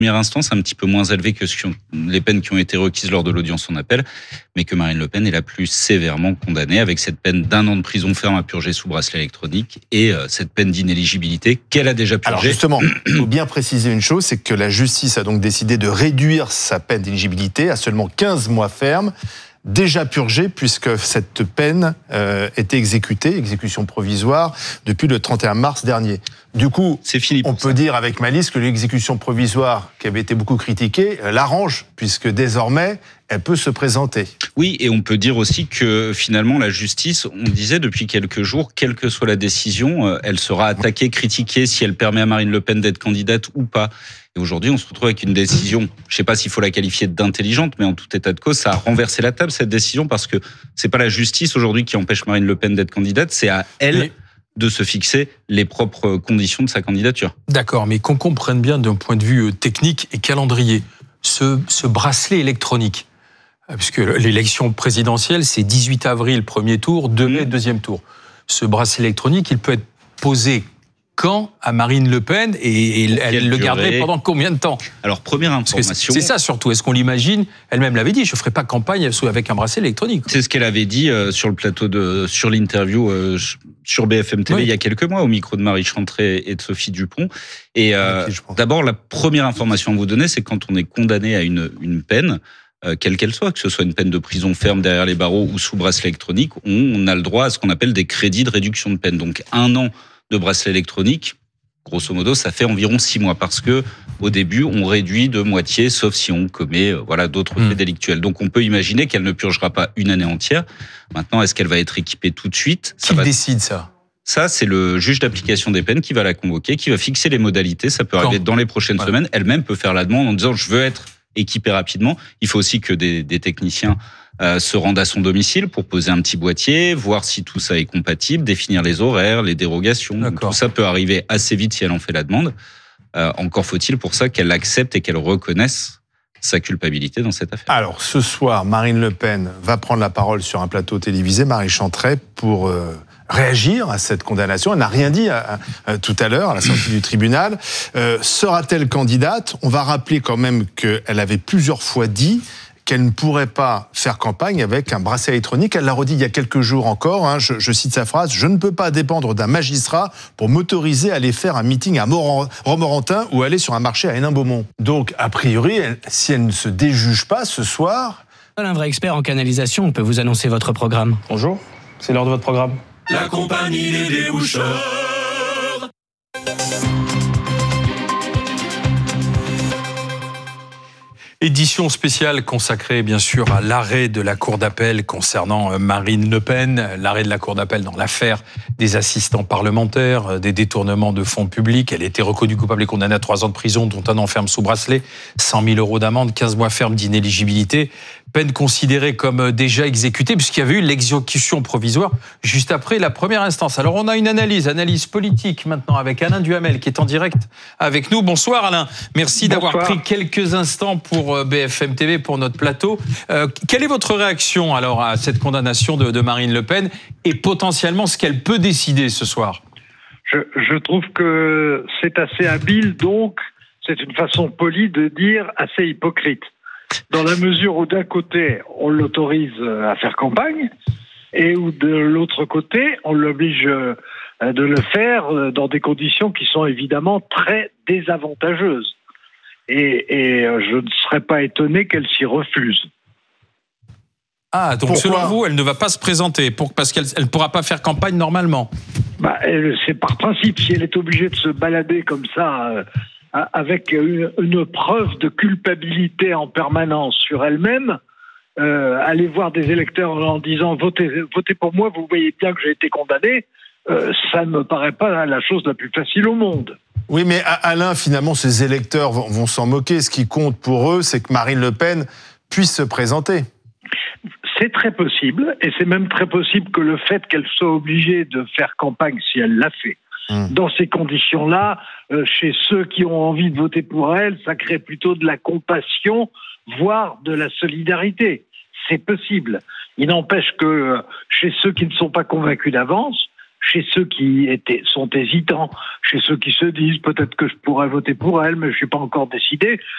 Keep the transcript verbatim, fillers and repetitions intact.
première instance un petit peu moins élevée que les peines qui ont été requises lors de l'audience en appel, mais que Marine Le Pen est la plus sévèrement condamnée, avec cette peine d'un an de prison ferme à purger sous bracelet électronique et euh, cette peine d'inéligibilité qu'elle a déjà purgée. Alors justement, il faut bien préciser une chose, c'est que la justice a donc décidé de réduire sa peine d'inéligibilité à seulement quinze mois ferme, déjà purgée puisque cette peine euh, était exécutée, exécution provisoire, depuis le trente et un mars dernier. Du coup, c'est fini on peut ça. dire avec malice que l'exécution provisoire, qui avait été beaucoup critiquée, l'arrange, puisque désormais, elle peut se présenter. Oui, et on peut dire aussi que finalement, la justice, on disait depuis quelques jours, quelle que soit la décision, elle sera attaquée, critiquée si elle permet à Marine Le Pen d'être candidate ou pas. Et aujourd'hui, on se retrouve avec une décision, je ne sais pas s'il faut la qualifier d'intelligente, mais en tout état de cause, ça a renversé la table, cette décision, parce que c'est pas la justice aujourd'hui qui empêche Marine Le Pen d'être candidate, c'est à elle mais... de se fixer les propres conditions de sa candidature. D'accord, mais qu'on comprenne bien d'un point de vue technique et calendrier, ce, ce bracelet électronique, puisque l'élection présidentielle, c'est dix-huit avril, premier tour, deux mai, mmh. deuxième tour. Ce bracelet électronique, il peut être posé quand à Marine Le Pen et, et elle le garderait pendant combien de temps? Alors, première information... C'est ça surtout, est-ce qu'on l'imagine? Elle-même l'avait dit, je ne ferai pas campagne avec un bracelet électronique. C'est ce qu'elle avait dit euh, sur le plateau, de, sur l'interview euh, sur B F M T V oui. il y a quelques mois, au micro de Marie Chantrey et de Sophie Dupont. Et euh, oui, d'abord, la première information à vous donner, c'est quand on est condamné à une, une peine, euh, quelle qu'elle soit, que ce soit une peine de prison ferme derrière les barreaux ou sous bracelet électronique, on, on a le droit à ce qu'on appelle des crédits de réduction de peine. Donc, un an de bracelet électronique, grosso modo, ça fait environ six mois parce que au début, on réduit de moitié, sauf si on commet euh, voilà d'autres faits mmh. délictuels. Donc, on peut imaginer qu'elle ne purgera pas une année entière. Maintenant, est-ce qu'elle va être équipée tout de suite? Qui va... décide ça? Ça, c'est le juge d'application des peines qui va la convoquer, qui va fixer les modalités. Ça peut arriver dans les prochaines voilà. semaines. Elle-même peut faire la demande en disant « je veux être équipée rapidement ». Il faut aussi que des, des techniciens Euh, se rendent à son domicile pour poser un petit boîtier, voir si tout ça est compatible, définir les horaires, les dérogations. Donc, tout ça peut arriver assez vite si elle en fait la demande. Euh, encore faut-il pour ça qu'elle accepte et qu'elle reconnaisse sa culpabilité dans cette affaire. Alors, ce soir, Marine Le Pen va prendre la parole sur un plateau télévisé, Marie Chantrey, pour euh, réagir à cette condamnation. Elle n'a rien dit à, à, à, tout à l'heure, à la sortie du tribunal. Euh, sera-t-elle candidate? On va rappeler quand même qu'elle avait plusieurs fois dit qu'elle ne pourrait pas faire campagne avec un bracelet électronique. Elle l'a redit il y a quelques jours encore, hein, je, je cite sa phrase, « Je ne peux pas dépendre d'un magistrat pour m'autoriser à aller faire un meeting à Romorantin ou aller sur un marché à Hénin-Beaumont. » Donc, a priori, elle, si elle ne se déjuge pas ce soir... Un vrai expert en canalisation peut vous annoncer votre programme. Bonjour, c'est l'heure de votre programme. La compagnie des déboucheurs. Édition spéciale consacrée bien sûr à l'arrêt de la Cour d'appel concernant Marine Le Pen, l'arrêt de la Cour d'appel dans l'affaire des assistants parlementaires, des détournements de fonds publics. Elle a été reconnue coupable et condamnée à trois ans de prison, dont un an ferme sous bracelet, cent mille euros d'amende, quinze mois ferme d'inéligibilité. Peine considérée comme déjà exécutée puisqu'il y avait eu l'exécution provisoire juste après la première instance. Alors on a une analyse, analyse politique maintenant avec Alain Duhamel qui est en direct avec nous. Bonsoir Alain, merci Bonsoir. d'avoir pris quelques instants pour B F M T V, pour notre plateau. Euh, quelle est votre réaction alors à cette condamnation de, de Marine Le Pen et potentiellement ce qu'elle peut décider ce soir? je, je trouve que c'est assez habile, donc c'est une façon polie de dire assez hypocrite. Dans la mesure où d'un côté, on l'autorise à faire campagne, et où de l'autre côté, on l'oblige de le faire dans des conditions qui sont évidemment très désavantageuses. Et, et je ne serais pas étonné qu'elle s'y refuse. Ah, donc Pourquoi selon vous, elle ne va pas se présenter, pour, parce qu'elle ne pourra pas faire campagne normalement? Bah, elle, c'est par principe, si elle est obligée de se balader comme ça... Euh, avec une, une preuve de culpabilité en permanence sur elle-même, euh, aller voir des électeurs en disant votez, votez pour moi, vous voyez bien que j'ai été condamné, euh, ça ne me paraît pas la chose la plus facile au monde. Oui, mais Alain, finalement, ces électeurs vont, vont s'en moquer. Ce qui compte pour eux, c'est que Marine Le Pen puisse se présenter. C'est très possible, et c'est même très possible que le fait qu'elle soit obligée de faire campagne, si elle l'a fait, dans ces conditions-là, euh, chez ceux qui ont envie de voter pour elle, ça crée plutôt de la compassion, voire de la solidarité. C'est possible. Il n'empêche que euh, chez ceux qui ne sont pas convaincus d'avance, chez ceux qui étaient, sont hésitants, chez ceux qui se disent peut-être que je pourrais voter pour elle, mais je ne suis pas encore décidé,